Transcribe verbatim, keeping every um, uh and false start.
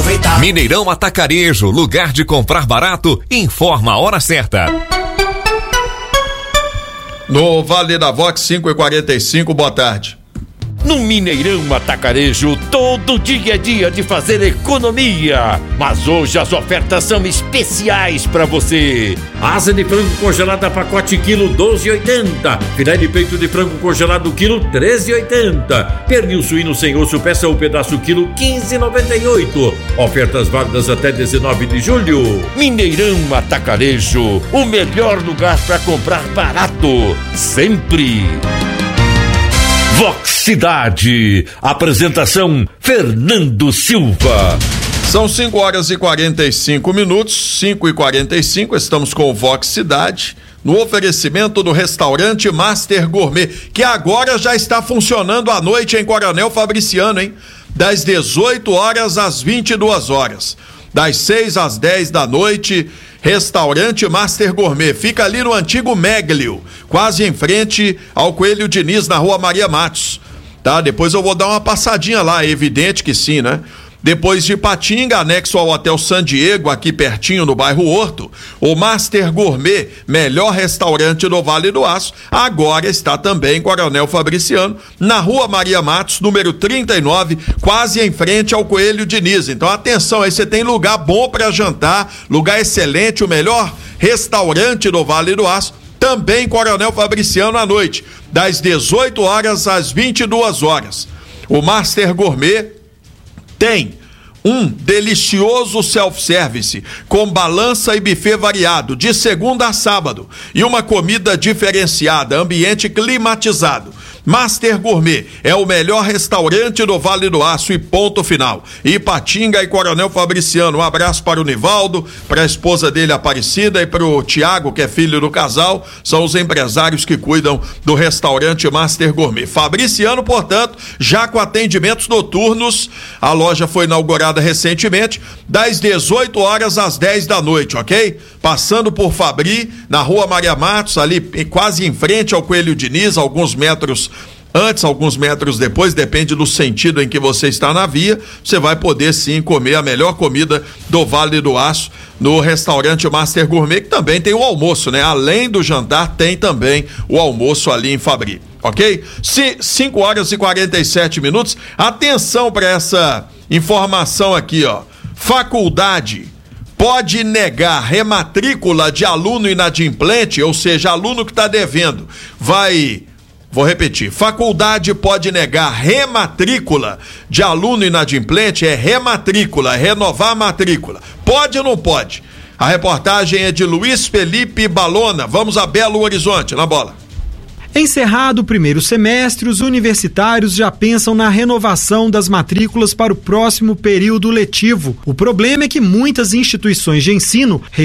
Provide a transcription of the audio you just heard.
aproveitar. Mineirão Atacarejo, lugar de comprar barato, informa a hora certa. No Vale da Vox cinco e quarenta e cinco, boa tarde. No Mineirão Atacarejo, todo dia é dia de fazer economia. Mas hoje as ofertas são especiais para você. Asa de frango congelada pacote quilo doze e oitenta. Filé de peito de frango congelado quilo treze e oitenta. Pernil suíno sem osso peça ou pedaço quilo quinze e noventa e oito. Ofertas válidas até dezenove de julho. Mineirão Atacarejo, o melhor lugar para comprar barato, sempre. Vox Cidade. Apresentação Fernando Silva. São cinco horas e quarenta e cinco minutos, cinco e quarenta e cinco, estamos com o Vox Cidade, no oferecimento do restaurante Master Gourmet, que agora já está funcionando à noite em Coronel Fabriciano, hein? Das dezoito horas às vinte e duas horas. Das seis às dez da noite, Restaurante Master Gourmet, fica ali no antigo Meglio, quase em frente ao Coelho Diniz, na Rua Maria Matos, tá? Depois eu vou dar uma passadinha lá, é evidente que sim, né? Depois de Patinga, anexo ao Hotel San Diego, aqui pertinho no bairro Horto, o Master Gourmet, melhor restaurante do Vale do Aço, agora está também em Coronel Fabriciano, na Rua Maria Matos, número trinta e nove, quase em frente ao Coelho Diniz. Então atenção, aí você tem lugar bom para jantar, lugar excelente, o melhor restaurante do Vale do Aço, também em Coronel Fabriciano à noite, das dezoito horas às vinte e duas horas. O Master Gourmet tem um delicioso self-service com balança e buffet variado de segunda a sábado e uma comida diferenciada, ambiente climatizado. Master Gourmet é o melhor restaurante do Vale do Aço e ponto final. Ipatinga e Coronel Fabriciano. Um abraço para o Nivaldo, para a esposa dele Aparecida e para o Tiago, que é filho do casal, são os empresários que cuidam do restaurante Master Gourmet. Fabriciano, portanto, já com atendimentos noturnos, a loja foi inaugurada recentemente, das dezoito horas às dez da noite, ok? Passando por Fabri, na Rua Maria Matos, ali quase em frente ao Coelho Diniz, alguns metros antes, alguns metros depois, depende do sentido em que você está na via, você vai poder sim comer a melhor comida do Vale do Aço no restaurante Master Gourmet, que também tem o almoço, né? Além do jantar, tem também o almoço ali em Fabri, ok? Se cinco horas e quarenta e sete minutos, atenção para essa informação aqui, ó. Faculdade pode negar rematrícula de aluno inadimplente, ou seja, aluno que está devendo, vai... Vou repetir, faculdade pode negar rematrícula de aluno inadimplente, é rematrícula, é renovar a matrícula. Pode ou não pode? A reportagem é de Luiz Felipe Balona. Vamos a Belo Horizonte, na bola. Encerrado o primeiro semestre, os universitários já pensam na renovação das matrículas para o próximo período letivo. O problema é que muitas instituições de ensino